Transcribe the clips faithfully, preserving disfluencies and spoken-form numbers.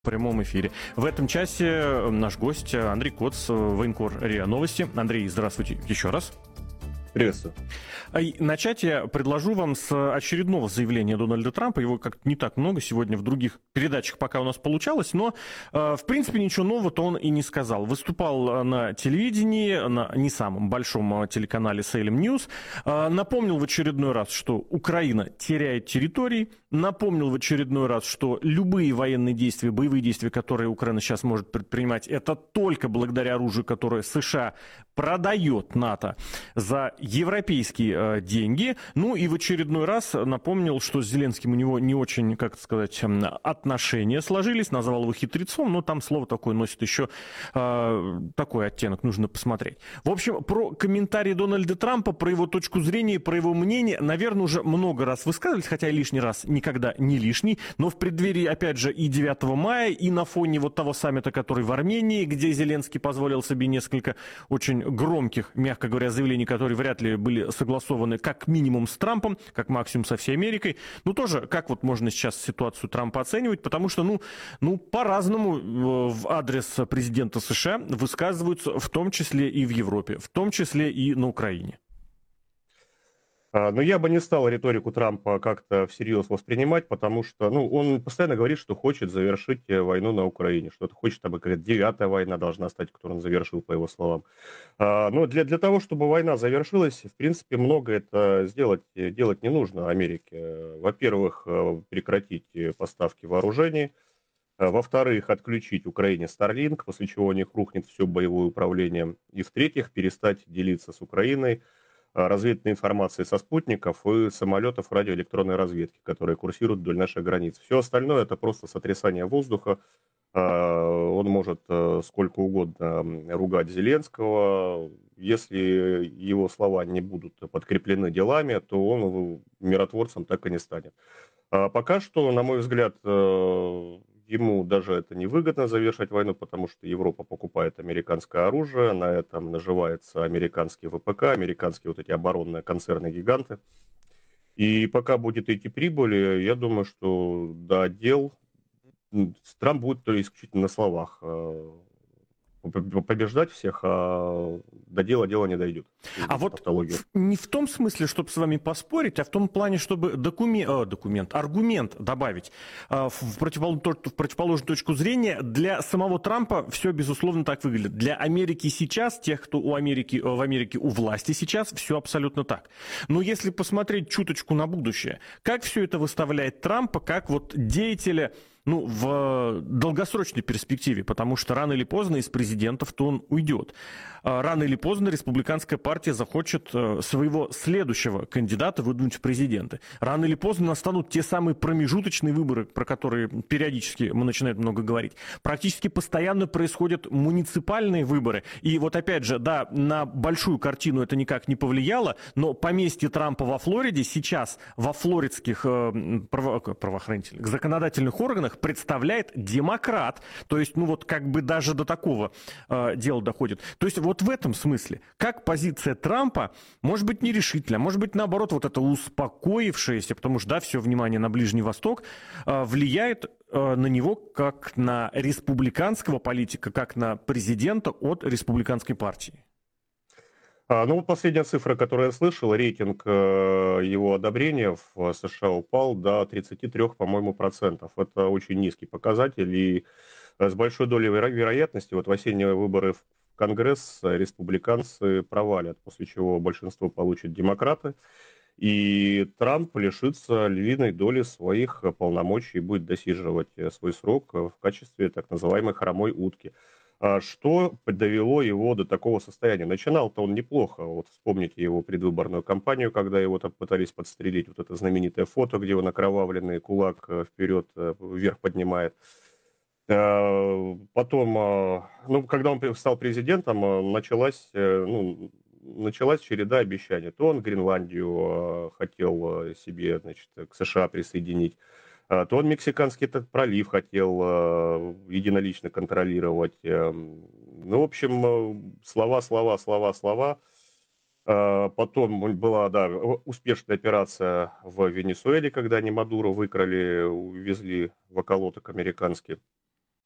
В прямом эфире. В этом часе наш гость Андрей Коц, военкор РИА Новости. Андрей, здравствуйте еще раз. Приветствую. И начать я предложу вам с очередного заявления Дональда Трампа. Его как-то не так много сегодня в других передачах пока у нас получалось, но в принципе ничего нового-то он и не сказал. Выступал на телевидении, на не самом большом телеканале Salem News. Напомнил в очередной раз, что Украина теряет территории. Напомнил в очередной раз, что любые военные действия, боевые действия, которые Украина сейчас может предпринимать, это только благодаря оружию, которое США продает НАТО за европейские э, деньги. Ну и в очередной раз напомнил, что с Зеленским у него не очень, как сказать, отношения сложились. Назвал его хитрецом, но там слово такое носит еще э, такой оттенок, нужно посмотреть. В общем, про комментарии Дональда Трампа, про его точку зрения, про его мнение, наверное, уже много раз высказывались, хотя лишний раз никогда не лишний. Но в преддверии, опять же, и девятого мая, и на фоне вот того саммита, который в Армении, где Зеленский позволил себе несколько очень громких, мягко говоря, заявлений, которые вряд ли были согласованы как минимум с Трампом, как максимум со всей Америкой. Ну, тоже, как вот можно сейчас ситуацию Трампа оценивать, потому что, ну, ну по-разному в адрес президента США высказываются, в том числе и в Европе, в том числе и на Украине. Но я бы не стал риторику Трампа как-то всерьез воспринимать, потому что, ну, он постоянно говорит, что хочет завершить войну на Украине, что-то хочет, чтобы какая-то девятая война должна стать, которую он завершил, по его словам. Но для, для того, чтобы война завершилась, в принципе, много это сделать, делать не нужно Америке. Во-первых, прекратить поставки вооружений, во-вторых, отключить Украине Starlink, после чего у них рухнет все боевое управление, и в-третьих, перестать делиться с Украиной разведывательной информации со спутников и самолетов радиоэлектронной разведки, которые курсируют вдоль нашей границы. Все остальное это просто сотрясание воздуха. Он может сколько угодно ругать Зеленского. Если его слова не будут подкреплены делами, то он миротворцем так и не станет. Пока что, на мой взгляд, ему даже это невыгодно завершать войну, потому что Европа покупает американское оружие, на этом наживается американский ВПК, американские вот эти оборонные концерны-гиганты. И пока будет идти прибыль, я думаю, что до дел Трамп будет исключительно на словах побеждать всех, а до дела дело не дойдет. А вот не в том смысле, чтобы с вами поспорить, а в том плане, чтобы документ, э, документ аргумент добавить э, в, противопол... в противоположную точку зрения. Для самого Трампа все, безусловно, так выглядит. Для Америки сейчас, тех, кто у Америки, в Америке у власти сейчас, все абсолютно так. Но если посмотреть чуточку на будущее, как все это выставляет Трампа, как вот деятеля, ну, в долгосрочной перспективе, потому что рано или поздно из президентов-то он уйдет. Рано или поздно республиканская партия захочет своего следующего кандидата выдвинуть в президенты. Рано или поздно настанут те самые промежуточные выборы, про которые периодически мы начинаем много говорить. Практически постоянно происходят муниципальные выборы. И вот опять же, да, на большую картину это никак не повлияло, но поместье Трампа во Флориде сейчас во флоридских право, правоохранительных, законодательных органах представляет демократ. То есть, ну вот как бы даже до такого э, дела доходит. То есть вот в этом смысле, как позиция Трампа, может быть, нерешительна, может быть, наоборот, вот это успокоившееся, потому что, да, все внимание на Ближний Восток, э, влияет э, на него как на республиканского политика, как на президента от республиканской партии. Ну, вот последняя цифра, которую я слышал, рейтинг его одобрения в США упал до тридцати трёх, по-моему, процентов. Это очень низкий показатель, и с большой долей вероятности вот в осенние выборы в Конгресс республиканцы провалят, после чего большинство получат демократы, и Трамп лишится львиной доли своих полномочий и будет досиживать свой срок в качестве так называемой хромой утки. Что довело его до такого состояния? Начинал-то он неплохо. Вот вспомните его предвыборную кампанию, когда его там пытались подстрелить. Вот это знаменитое фото, где он окровавленный кулак вперед, вверх поднимает. Потом, ну, когда он стал президентом, началась, ну, началась череда обещаний. То он Гренландию хотел себе, значит, к США присоединить, то он Мексиканский этот пролив хотел единолично контролировать. Ну, в общем, слова, слова, слова, слова. Потом была, да, успешная операция в Венесуэле, когда они Мадуро выкрали, увезли в околоток американский.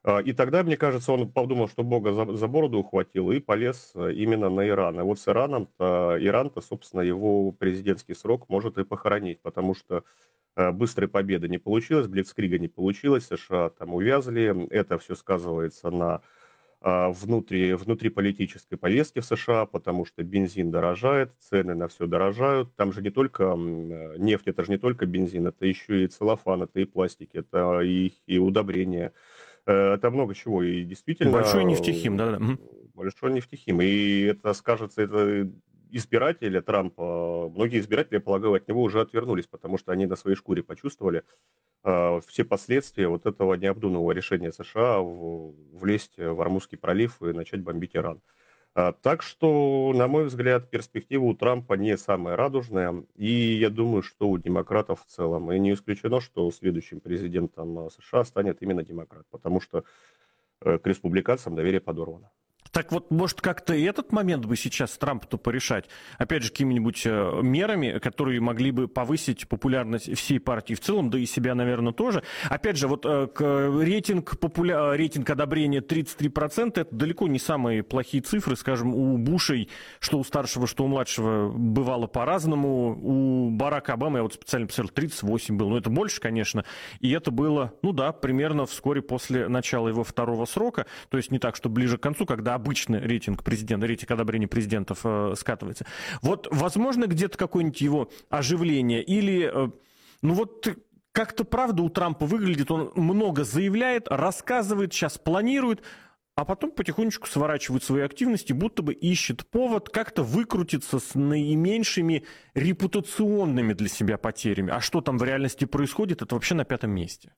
А, И тогда, мне кажется, он подумал, что Бога за, за бороду ухватил и полез э, именно на Иран. И вот с Ираном-то, Иран-то, собственно, его президентский срок может и похоронить, потому что э, быстрой победы не получилось, блицкрига не получилось, США там увязли. Это все сказывается на а, внутри, внутриполитической повестке в США, потому что бензин дорожает, цены на все дорожают. Там же не только м, э, нефть, это же не только бензин, это еще и целлофан, это и пластик, это и, и удобрения. Э, Это много чего. И Большой действительно, нефтехим, да-да. Мгм. э, большой нефтехим. И это скажется, это избиратели Трампа, многие избиратели, я полагаю, от него уже отвернулись, потому что они на своей шкуре почувствовали э, все последствия вот этого необдуманного решения США в- влезть в Ормузский пролив и начать бомбить Иран. А, Так что, на мой взгляд, перспектива у Трампа не самая радужная. И я думаю, что у демократов в целом. И не исключено, что следующим президентом а, США станет именно демократ, потому что э, к республиканцам доверие подорвано. Так вот, может, как-то и этот момент бы сейчас Трампу-то порешать? Опять же, какими-нибудь э, мерами, которые могли бы повысить популярность всей партии в целом, да и себя, наверное, тоже. Опять же, вот э, к- рейтинг, популя... э, рейтинг одобрения тридцать три процента, это далеко не самые плохие цифры. Скажем, у Бушей, что у старшего, что у младшего, бывало по-разному. У Барака Обамы, я вот специально посмотрел, тридцать восемь было. Но это больше, конечно. И это было, ну да, примерно вскоре после начала его второго срока. То есть не так, что ближе к концу, когда обычный рейтинг президента, рейтинг одобрения президентов э, скатывается. Вот, возможно, где-то какое-нибудь его оживление или, э, ну вот как-то правда у Трампа выглядит, он много заявляет, рассказывает, сейчас планирует, а потом потихонечку сворачивает свои активности, будто бы ищет повод как-то выкрутиться с наименьшими репутационными для себя потерями. А что там в реальности происходит, это вообще на пятом месте.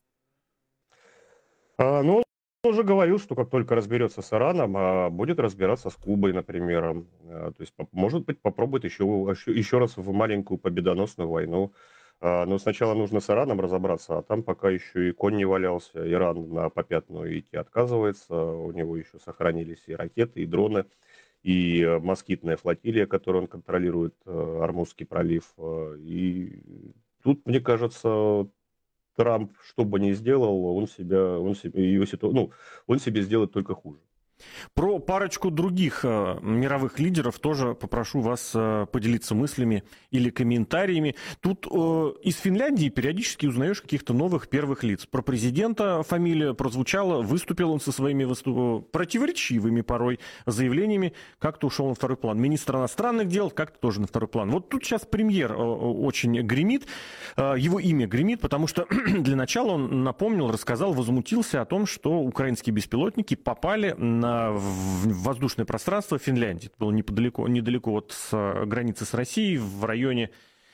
А, ну, он уже говорил, что как только разберется с Ираном, а, будет разбираться с Кубой, например. А, То есть, поп- может быть, попробует еще, еще, еще раз в маленькую победоносную войну. А, Но сначала нужно с Ираном разобраться, а там пока еще и конь не валялся. Иран на попятную идти отказывается, у него еще сохранились и ракеты, и дроны, и э, москитная флотилия, которую он контролирует, э, Ормузский пролив. э, И тут, мне кажется, Трамп, что бы ни сделал, он себя, он себе, его ситу... ну, он себе сделает только хуже. Про парочку других э, мировых лидеров тоже попрошу вас э, поделиться мыслями или комментариями. Тут э, из Финляндии периодически узнаешь каких-то новых первых лиц. Про президента фамилия прозвучала, выступил он со своими выступ... противоречивыми порой заявлениями, как-то ушел на второй план. Министр иностранных дел как-то тоже на второй план. Вот тут сейчас премьер э, очень гремит, э, его имя гремит, потому что для начала он напомнил, рассказал, возмутился о том, что украинские беспилотники попали на в воздушное пространство Финляндии. Это было неподалеку, недалеко от с, границы с Россией, в районе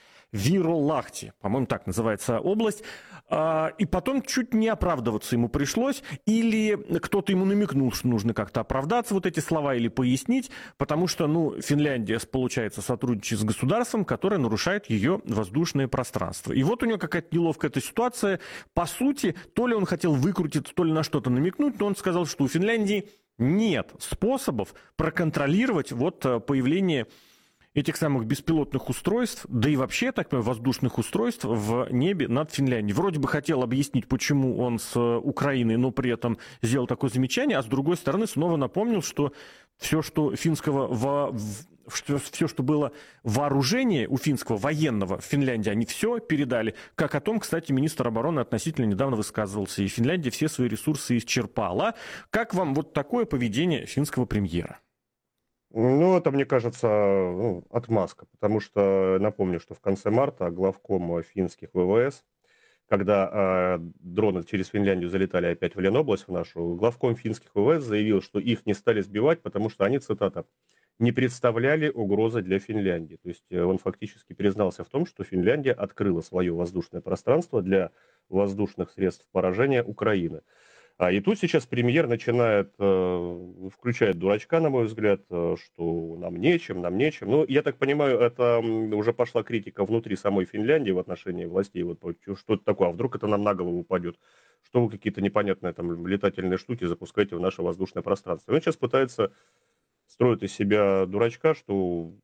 Виролахти, по-моему, так называется область. А, И потом чуть не оправдываться ему пришлось, или кто-то ему намекнул, что нужно как-то оправдаться, вот эти слова, или пояснить, потому что, ну, Финляндия, получается, сотрудничает с государством, которое нарушает ее воздушное пространство. И вот у него какая-то неловкая эта ситуация. По сути, то ли он хотел выкрутиться, то ли на что-то намекнуть, но он сказал, что у Финляндии нет способов проконтролировать вот э, появление этих самых беспилотных устройств, да и вообще, так понимаю, воздушных устройств в небе над Финляндией. Вроде бы хотел объяснить, почему он с Украиной, но при этом сделал такое замечание, а с другой стороны снова напомнил, что все, что финского во... что, все, что было вооружение у финского военного в Финляндии, они все передали. Как о том, кстати, министр обороны относительно недавно высказывался. И Финляндия все свои ресурсы исчерпала. Как вам вот такое поведение финского премьера? Ну, это, мне кажется, ну, отмазка, потому что напомню, что в конце марта главком финских ВВС, когда э, дроны через Финляндию залетали опять в Ленобласть, в нашу, главком финских ВВС заявил, что их не стали сбивать, потому что они, цитата, не представляли угрозы для Финляндии. То есть э, он фактически признался в том, что Финляндия открыла свое воздушное пространство для воздушных средств поражения Украины. А и тут сейчас премьер начинает, э, включает дурачка, на мой взгляд, э, что нам нечем, нам нечем. Ну, я так понимаю, это м, уже пошла критика внутри самой Финляндии в отношении властей. Вот вот что это такое, а вдруг это нам на голову упадет? Что вы какие-то непонятные там летательные штуки запускаете в наше воздушное пространство? И он сейчас пытается строить из себя дурачка, что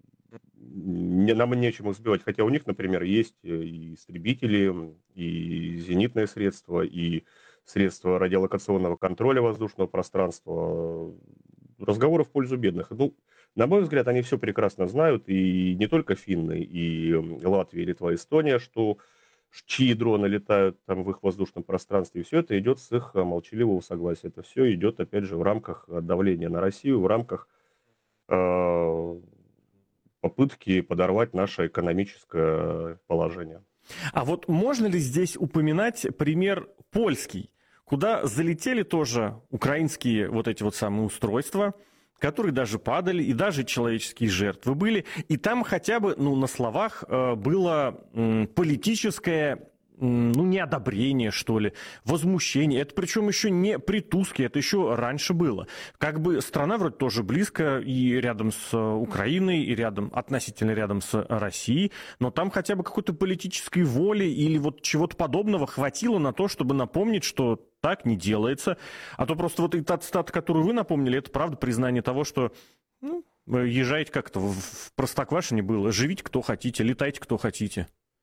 не, нам нечем их сбивать. Хотя у них, например, есть и истребители, и зенитные средства, и средства радиолокационного контроля воздушного пространства. Разговоры в пользу бедных. Ну, на мой взгляд, они все прекрасно знают, и не только финны, и Латвия, Литва, Эстония, что чьи дроны летают там в их воздушном пространстве, и все это идет с их молчаливого согласия. Это все идет, опять же, в рамках давления на Россию, в рамках э, попытки подорвать наше экономическое положение. А вот можно ли здесь упоминать пример польский, куда залетели тоже украинские вот эти вот самые устройства, которые даже падали, и даже человеческие жертвы были. И там хотя бы, ну, на словах э, было м, политическое, м, ну, неодобрение, что ли, возмущение. Это причем еще не при Туске, это еще раньше было. Как бы страна вроде тоже близко и рядом с Украиной, и рядом, относительно рядом с Россией, но там хотя бы какой-то политической воли или вот чего-то подобного хватило на то, чтобы напомнить, что так не делается. А то просто вот эта цитата, которую вы напомнили, это правда признание того, что ну, езжайте как-то в Простоквашине было, живите кто хотите, летайте кто хотите.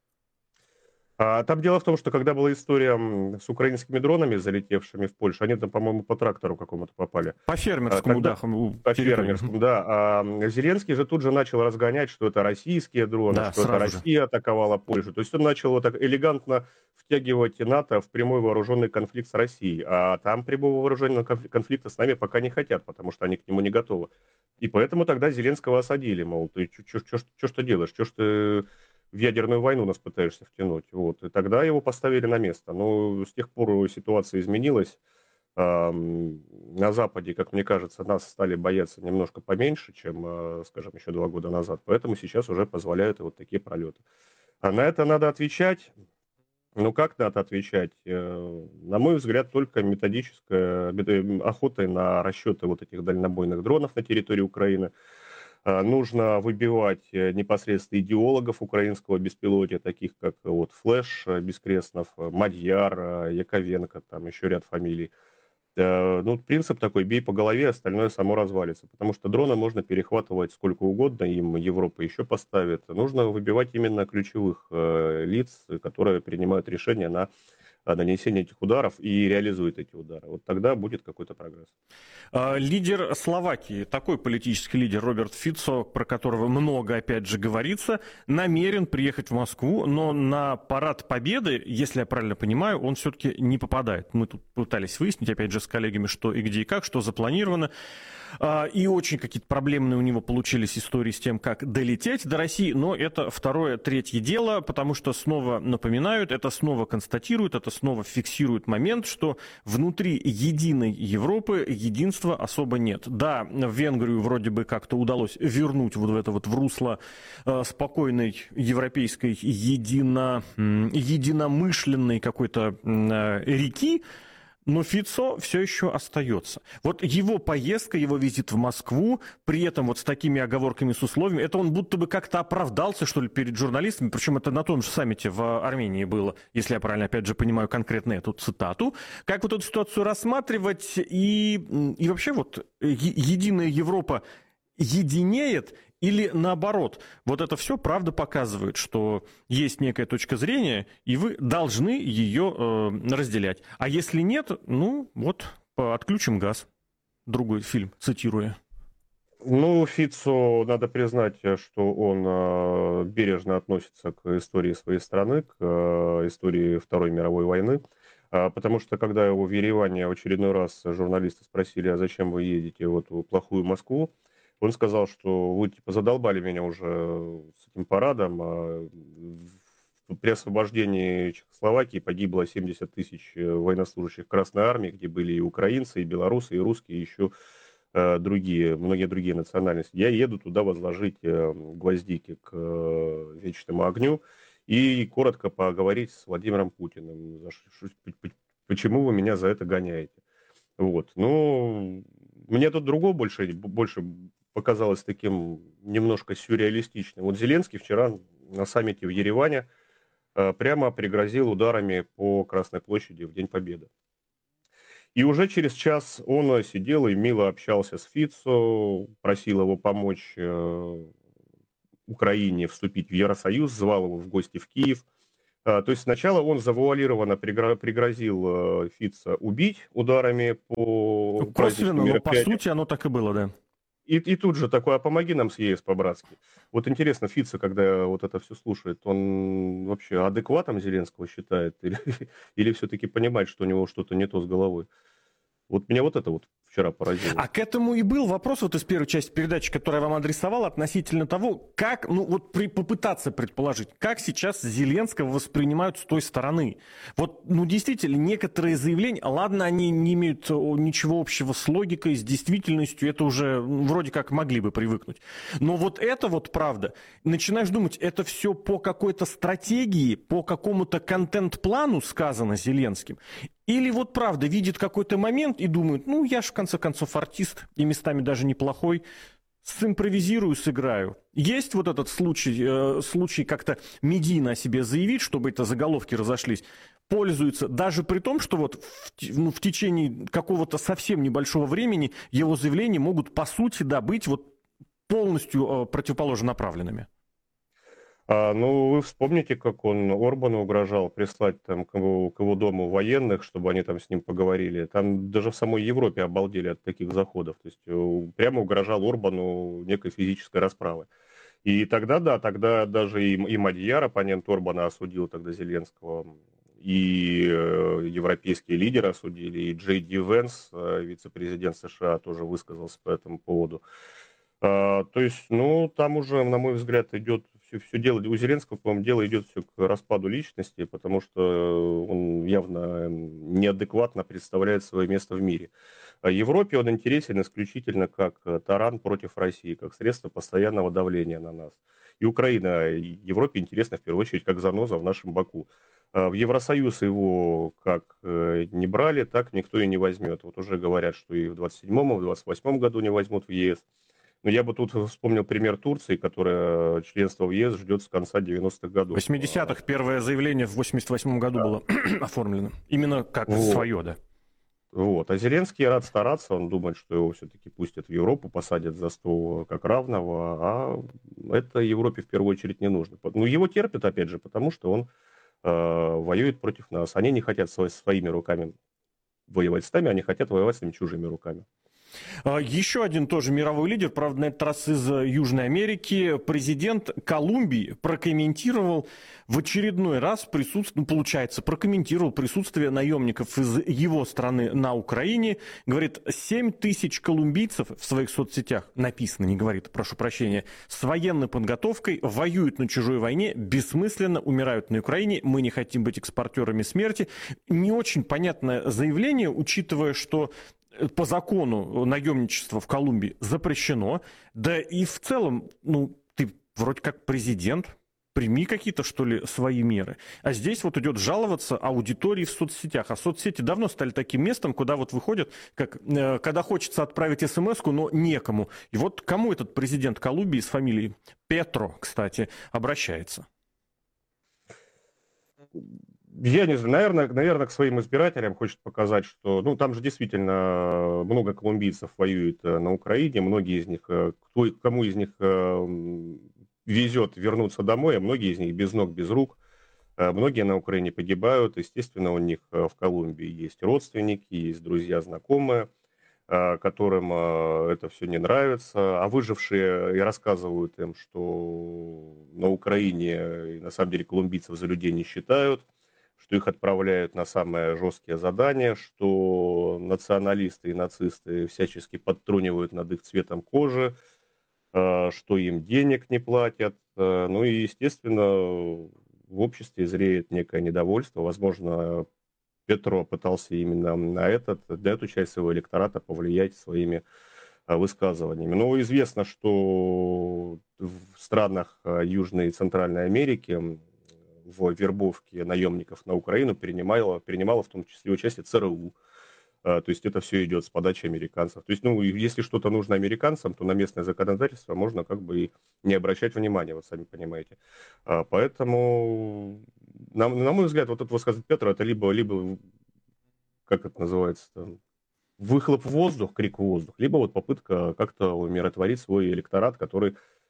А там дело в том, что когда была история с украинскими дронами, залетевшими в Польшу, они там, по-моему, по трактору какому-то попали. По фермерскому, Тогда, да. по фермерскому, да. А Зеленский же тут же начал разгонять, что это российские дроны, Да, что это Россия же атаковала Польшу. То есть он начал вот так элегантно втягивать НАТО в прямой вооруженный конфликт с Россией. А там прямого вооруженного конфликта с нами пока не хотят, потому что они к нему не готовы. И поэтому тогда Зеленского осадили, мол, ты что ж ты делаешь, что ж ты в ядерную войну нас пытаешься втянуть. Вот. И тогда его поставили на место. Но с тех пор ситуация изменилась. На Западе, как мне кажется, нас стали бояться немножко поменьше, чем, скажем, еще два года назад. Поэтому сейчас уже позволяют вот такие пролеты. А на это надо отвечать. Ну, как надо отвечать? На мой взгляд, только методическая охотой на расчеты вот этих дальнобойных дронов на территории Украины. Нужно выбивать непосредственно идеологов украинского беспилотия, таких как вот Флэш, Бескрестнов, Мадьяр, Яковенко, там еще ряд фамилий. Ну, принцип такой: бей по голове, остальное само развалится. Потому что дроны можно перехватывать сколько угодно, им Европа еще поставит. Нужно выбивать именно ключевых лиц, которые принимают решения на нанесение этих ударов и реализует эти удары. Вот тогда будет какой-то прогресс. Лидер Словакии, такой политический лидер Роберт Фицо, про которого много, опять же, говорится, намерен приехать в Москву, но на парад Победы, если я правильно понимаю, он все-таки не попадает. Мы тут пытались выяснить, опять же, с коллегами, что и где и как, что запланировано. И очень какие-то проблемные у него получились истории с тем, как долететь до России, но это второе, третье дело, потому что снова напоминают, это снова констатируют, это снова фиксирует момент, что внутри единой Европы единства особо нет. Да, в Венгрию вроде бы как-то удалось вернуть вот в это вот в русло спокойной европейской едино, единомышленной какой-то реки, но Фицо все еще остается. Вот его поездка, его визит в Москву, при этом вот с такими оговорками, с условиями, это он будто бы как-то оправдался, что ли, перед журналистами, причем это на том же саммите в Армении было, если я правильно, опять же, понимаю конкретно эту цитату. Как вот эту ситуацию рассматривать и, и вообще вот единая Европа единеет или наоборот? Вот это все правда показывает, что есть некая точка зрения, и вы должны ее э, разделять. А если нет, ну вот, отключим газ. Другой фильм, цитируя. Ну, Фицо, надо признать, что он э, бережно относится к истории своей страны, к э, истории Второй мировой войны. А, потому что, когда его в Ереване в очередной раз журналисты спросили, а зачем вы едете в эту плохую Москву, он сказал, что вы типа задолбали меня уже с этим парадом. А при освобождении Чехословакии погибло семьдесят тысяч военнослужащих Красной Армии, где были и украинцы, и белорусы, и русские, и еще э, другие, многие другие национальности. Я еду туда возложить э, гвоздики к э, вечному огню и коротко поговорить с Владимиром Путиным. Почему вы меня за это гоняете? Вот. Ну, мне тут другое больше, больше показалось таким немножко сюрреалистичным. Вот Зеленский вчера на саммите в Ереване э, прямо пригрозил ударами по Красной площади в День Победы. И уже через час он сидел и мило общался с Фицо, просил его помочь э, Украине вступить в Евросоюз, звал его в гости в Киев. А, то есть сначала он завуалированно пригро- пригрозил э, Фица убить ударами по праздничным Косвенно, но по мероприятиям. сути оно так и было, да. И, и тут же такой, а помоги нам с ЕС по-братски. Вот интересно, Фица, когда вот это все слушает, он вообще адекватом Зеленского считает или, или все-таки понимает, что у него что-то не то с головой? Вот меня вот это вот вчера поразило. А к этому и был вопрос вот из первой части передачи, которую я вам адресовал, относительно того, как, ну вот при, попытаться предположить, как сейчас Зеленского воспринимают с той стороны. Вот, ну действительно, некоторые заявления, ладно, они не имеют ничего общего с логикой, с действительностью, это уже ну, вроде как могли бы привыкнуть. Но вот это вот правда. Начинаешь думать, это все по какой-то стратегии, по какому-то контент-плану сказано Зеленским. Или вот правда видит какой-то момент и думает, ну я же в конце концов артист и местами даже неплохой, симпровизирую, сыграю. Есть вот этот случай, э, случай как-то медийно о себе заявить, чтобы это заголовки разошлись, пользуется даже при том, что вот в, ну, в течение какого-то совсем небольшого времени его заявления могут по сути да, быть вот полностью э, противоположно направленными. А, ну, вы вспомните, как он Орбану угрожал прислать там к его, к его дому военных, чтобы они там с ним поговорили. Там даже в самой Европе обалдели от таких заходов. То есть э, прямо угрожал Орбану некой физической расправы. И тогда, да, тогда даже и, и Мадьяр, оппонент Орбана, осудил тогда Зеленского, и э, европейские лидеры осудили, и Джей Ди Венс, э, вице-президент США, тоже высказался по этому поводу. А, то есть, ну, там уже, на мой взгляд, идет все, все дело, у Зеленского, по-моему, дело идет все к распаду личности, потому что он явно неадекватно представляет свое место в мире. А Европе он интересен исключительно как э, таран против России, как средство постоянного давления на нас. И Украина и Европе интересна в первую очередь как заноза в нашем боку. А В Евросоюз его как э, не брали, так никто и не возьмет. Вот уже говорят, что и в двадцать седьмом, и в двадцать восьмом году не возьмут в ЕС. Но я бы тут вспомнил пример Турции, которая членство в ЕС ждет с конца девяностых В годов. восьмидесятых первое заявление в восемьдесят восьмом году было оформлено. Именно как Вот. свое, да. Вот. А Зеленский рад стараться, он думает, что его все-таки пустят в Европу, посадят за стол как равного, а это Европе в первую очередь не нужно. Ну, его терпят, опять же, потому что он э, воюет против нас. Они не хотят сво- своими руками воевать с нами, они хотят воевать с ними чужими руками. А, Еще один тоже мировой лидер, правда, на этот раз из э, Южной Америки, президент Колумбии прокомментировал в очередной раз присутствие, ну, получается, прокомментировал присутствие наемников из его страны на Украине. Говорит, семь тысяч колумбийцев в своих соцсетях, написано, не говорит, прошу прощения, с военной подготовкой воюют на чужой войне, бессмысленно умирают на Украине, мы не хотим быть экспортерами смерти. Не очень понятное заявление, учитывая, что по закону наемничество в Колумбии запрещено, да и в целом, ну, ты вроде как президент, прими какие-то, что ли, свои меры. А здесь вот идет жаловаться аудитории в соцсетях. А соцсети давно стали таким местом, куда вот выходят, как, э, когда хочется отправить смс-ку, но некому. И вот к кому этот президент Колумбии с фамилией Петро, кстати, обращается? Я не знаю, наверное, наверное, к своим избирателям хочет показать, что, ну, там же действительно много колумбийцев воюет э, на Украине, многие из них, э, кто, кому из них э, м, везет вернуться домой, а многие из них без ног, без рук, Э, многие на Украине погибают, естественно, у них э, в Колумбии есть родственники, есть друзья, знакомые, э, которым э, это все не нравится, а выжившие и рассказывают им, что на Украине э, на самом деле колумбийцев за людей не считают, что их отправляют на самые жесткие задания, что националисты и нацисты всячески подтрунивают над их цветом кожи, э, что им денег не платят. Э, Ну и, естественно, в обществе зреет некое недовольство. Возможно, Петро пытался именно на, этот, на эту часть своего электората повлиять своими э, высказываниями. Но известно, что в странах э, Южной и Центральной Америки м, в вербовке наемников на Украину принимало, принимало в том числе участие ЦРУ. Э, То есть это все идет с подачи американцев. То есть, ну, и если что-то нужно американцам, то на местное законодательство можно как бы и не обращать внимания, вот сами понимаете. А, Поэтому, на, на мой взгляд, вот это вот сказать Петра, это либо, либо, как это называется, там, выхлоп в воздух, крик в воздух, либо вот попытка как-то умиротворить свой электорат, который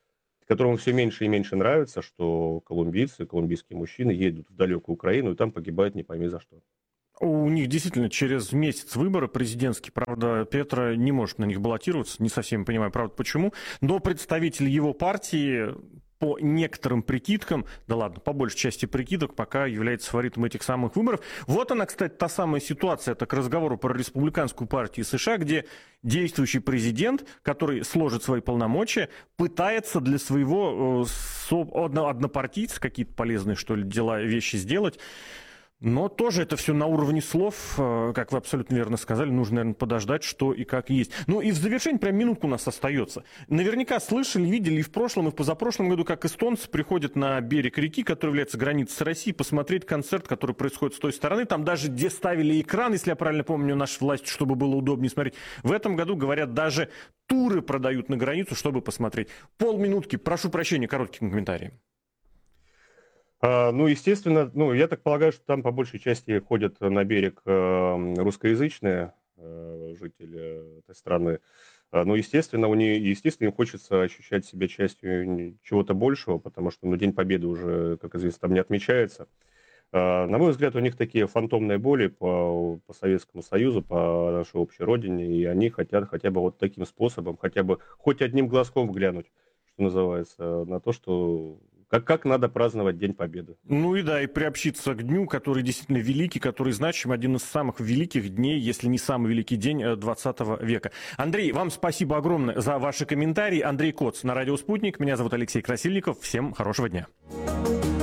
которому все меньше и меньше нравится, что колумбийцы, колумбийские мужчины едут в далекую Украину и там погибают не пойми за что. У них действительно через месяц выборы президентские, правда, Петро не может на них баллотироваться, не совсем понимаю, правда, почему, но представитель его партии по некоторым прикидкам, да ладно, по большей части прикидок, пока является фаворитом этих самых выборов. Вот она, кстати, та самая ситуация, это к разговору про республиканскую партию США, где действующий президент, который сложит свои полномочия, пытается для своего э, однопартийца какие-то полезные, что ли, дела, вещи сделать. Но тоже это все на уровне слов, как вы абсолютно верно сказали, нужно, наверное, подождать, что и как есть. Ну и в завершении прям минутка у нас остается. Наверняка слышали, видели и в прошлом, и в позапрошлом году, как эстонцы приходят на берег реки, который является границей с Россией, посмотреть концерт, который происходит с той стороны. Там даже где ставили экран, если я правильно помню, наши власти, чтобы было удобнее смотреть. В этом году, говорят, даже туры продают на границу, чтобы посмотреть. Полминутки, прошу прощения, короткий комментарий. Ну, естественно, ну, я так полагаю, что там по большей части ходят на берег русскоязычные жители этой страны. Ну, естественно, у них, естественно, им хочется ощущать себя частью чего-то большего, потому что ну, День Победы уже, как известно, там не отмечается. На мой взгляд, у них такие фантомные боли по, по Советскому Союзу, по нашей общей родине, и они хотят хотя бы вот таким способом, хотя бы хоть одним глазком взглянуть, что называется, на то, что... Как, как надо праздновать День Победы. Ну и да, и приобщиться к дню, который действительно великий, который значим, один из самых великих дней, если не самый великий день двадцатого века. Андрей, вам спасибо огромное за ваши комментарии. Андрей Коц на радио «Спутник». Меня зовут Алексей Красильников. Всем хорошего дня.